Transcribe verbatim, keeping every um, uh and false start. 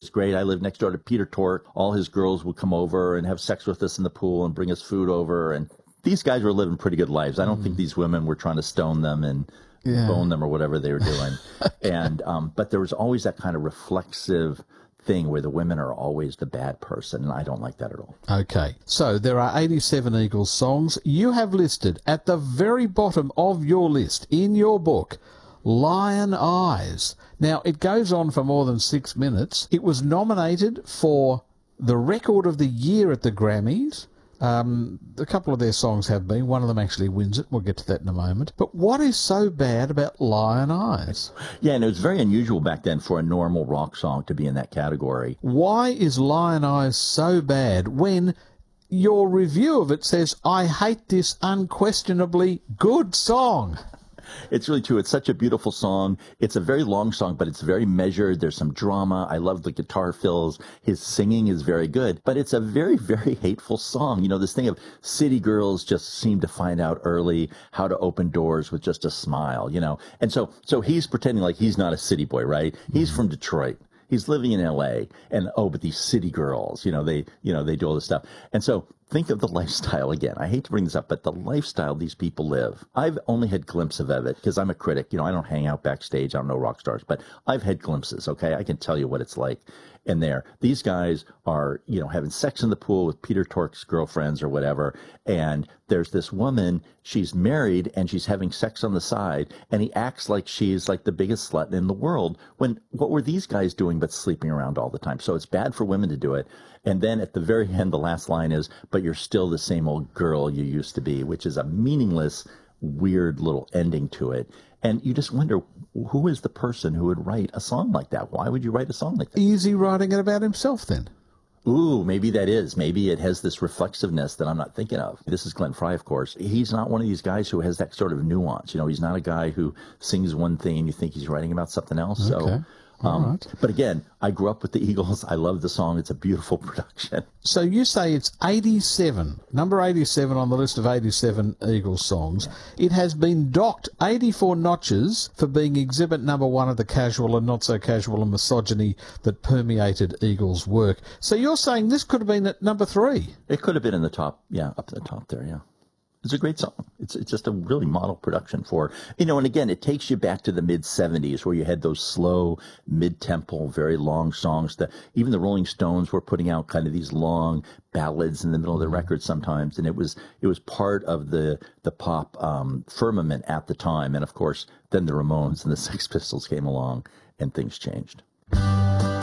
It's great. I live next door to Peter Tork. All his girls would come over and have sex with us in the pool and bring us food over. And these guys were living pretty good lives. I don't mm. think these women were trying to stone them and yeah. bone them or whatever they were doing. and um, But there was always that kind of reflexive thing where the women are always the bad person, and I don't like that at all. Okay, so there are eighty-seven Eagles songs. You have listed at the very bottom of your list in your book, Lion Eyes. Now, it goes on for more than six minutes. It was nominated for the Record of the Year at the Grammys. Um, a couple of their songs have been. One of them actually wins it. We'll get to that in a moment. But what is so bad about Lion Eyes? Yeah, and it was very unusual back then for a normal rock song to be in that category. Why is Lion Eyes so bad when your review of it says, I hate this unquestionably good song? It's really true. It's such a beautiful song. It's a very long song, but it's very measured. There's some drama. I love the guitar fills. His singing is very good, but it's a very, very hateful song. You know, this thing of city girls just seem to find out early how to open doors with just a smile, you know. And so, so he's pretending like he's not a city boy, right? He's from Detroit. He's living in L A, and oh, but these city girls, you know, they, you know, they do all this stuff. And so think of the lifestyle again. I hate to bring this up, but the lifestyle these people live. I've only had glimpses of it because I'm a critic. You know, I don't hang out backstage. I don't know rock stars, but I've had glimpses. Okay, I can tell you what it's like in there. These guys are, you know, having sex in the pool with Peter Tork's girlfriends or whatever, and there's this woman. She's married and she's having sex on the side, and he acts like she's like the biggest slut in the world. When what were these guys doing but sleeping around all the time? So it's bad for women to do it. And then at the very end, the last line is, but you're still the same old girl you used to be, which is a meaningless, weird little ending to it. And you just wonder, who is the person who would write a song like that? Why would you write a song like that? Is he writing it about himself then? Ooh, maybe that is. Maybe it has this reflexiveness that I'm not thinking of. This is Glenn Frey, of course. He's not one of these guys who has that sort of nuance. You know, he's not a guy who sings one thing and you think he's writing about something else. Okay. So. Um, right. But again, I grew up with the Eagles. I love the song. It's a beautiful production. So you say it's eighty-seven, number eighty-seven on the list of eighty-seven Eagles songs. Yeah. It has been docked eighty-four notches for being exhibit number one of the casual and not so casual and misogyny that permeated Eagles' work. So you're saying this could have been at number three? It could have been in the top, yeah, up at the top there, yeah. It's a great song. It's it's just a really model production for, you know, and again, it takes you back to the mid-seventies where you had those slow, mid-tempo, very long songs that even the Rolling Stones were putting out kind of these long ballads in the middle of the record sometimes. And it was it was part of the, the pop um, firmament at the time. And, of course, then the Ramones and the Sex Pistols came along and things changed.